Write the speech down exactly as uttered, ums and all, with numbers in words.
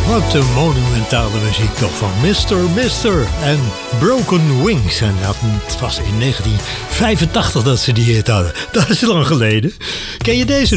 Wat een monumentale muziek toch van mister mister en Broken Wings. En het was in negentien vijfentachtig dat ze die hit hadden. Dat is lang geleden. Ken je deze